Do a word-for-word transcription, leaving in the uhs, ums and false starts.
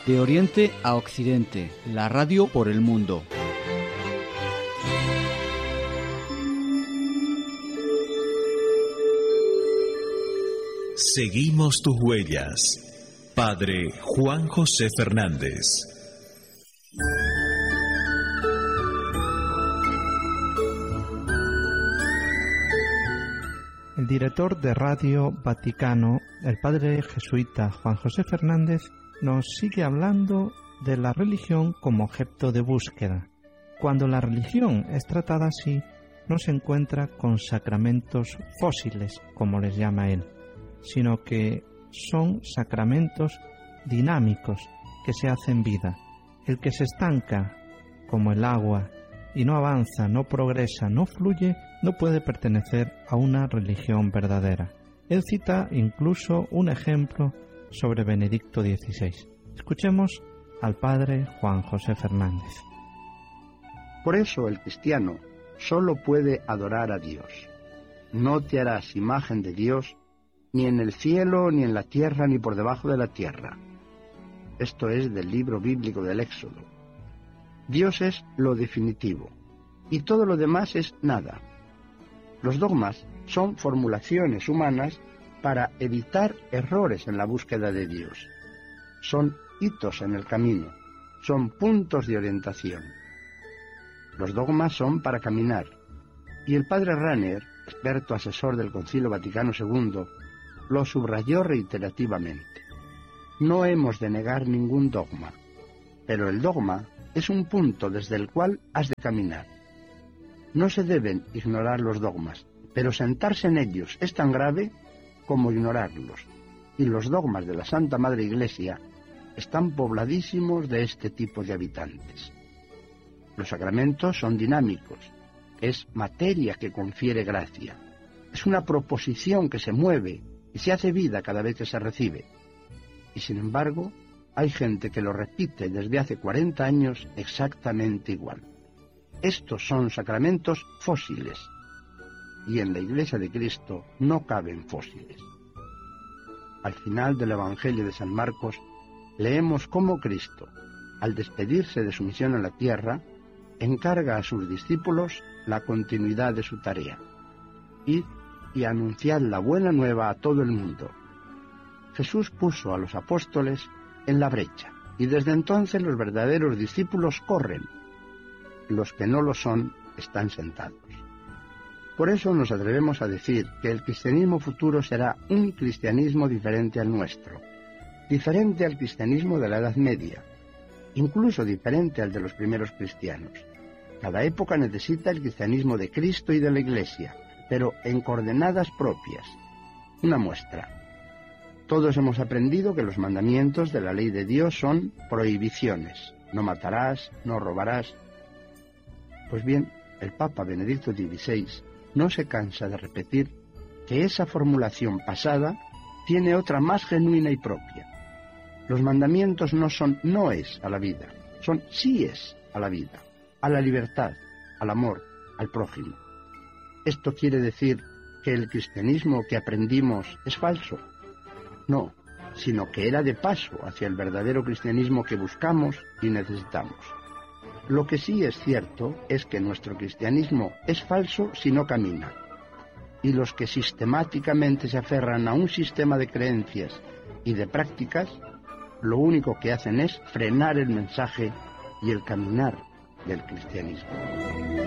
De Oriente a Occidente, la radio por el mundo. Seguimos tus huellas. Padre Juan José Fernández. El director de Radio Vaticano, el padre jesuita Juan José Fernández, nos sigue hablando de la religión como objeto de búsqueda. Cuando la religión es tratada así, no se encuentra con sacramentos fósiles, como les llama él, sino que son sacramentos dinámicos que se hacen vida. El que se estanca, como el agua, y no avanza, no progresa, no fluye, no puede pertenecer a una religión verdadera. Él cita incluso un ejemplo sobre Benedicto dieciséis. Escuchemos al padre Juan José Fernández. Por eso el cristiano solo puede adorar a Dios. No te harás imagen de Dios ni en el cielo, ni en la tierra, ni por debajo de la tierra. Esto es del libro bíblico del Éxodo. Dios es lo definitivo, y todo lo demás es nada. Los dogmas son formulaciones humanas para evitar errores en la búsqueda de Dios. Son hitos en el camino, son puntos de orientación. Los dogmas son para caminar, y el padre Rahner, experto asesor del Concilio Vaticano segundo, lo subrayó reiterativamente. No hemos de negar ningún dogma, pero el dogma es un punto desde el cual has de caminar. No se deben ignorar los dogmas, pero sentarse en ellos es tan grave como ignorarlos, y los dogmas de la Santa Madre Iglesia están pobladísimos de este tipo de habitantes. Los sacramentos son dinámicos, es materia que confiere gracia, es una proposición que se mueve y se hace vida cada vez que se recibe. Y sin embargo, hay gente que lo repite desde hace cuarenta años exactamente igual. Estos son sacramentos fósiles, y en la Iglesia de Cristo no caben fósiles. Al final del Evangelio de San Marcos, leemos cómo Cristo, al despedirse de su misión en la tierra, encarga a sus discípulos la continuidad de su tarea. Id y anunciad la buena nueva a todo el mundo. Jesús puso a los apóstoles en la brecha, y desde entonces los verdaderos discípulos corren. Los que no lo son están sentados. Por eso nos atrevemos a decir que el cristianismo futuro será un cristianismo diferente al nuestro, diferente al cristianismo de la Edad Media, incluso diferente al de los primeros cristianos. Cada época necesita el cristianismo de Cristo y de la Iglesia, pero en coordenadas propias. Una muestra. Todos hemos aprendido que los mandamientos de la ley de Dios son prohibiciones. No matarás, no robarás. Pues bien, el Papa Benedicto dieciséis no se cansa de repetir que esa formulación pasada tiene otra más genuina y propia. Los mandamientos no son noes a la vida, son síes a la vida, a la libertad, al amor, al prójimo. ¿Esto quiere decir que el cristianismo que aprendimos es falso? No, sino que era de paso hacia el verdadero cristianismo que buscamos y necesitamos. Lo que sí es cierto es que nuestro cristianismo es falso si no camina. Y los que sistemáticamente se aferran a un sistema de creencias y de prácticas, lo único que hacen es frenar el mensaje y el caminar del cristianismo.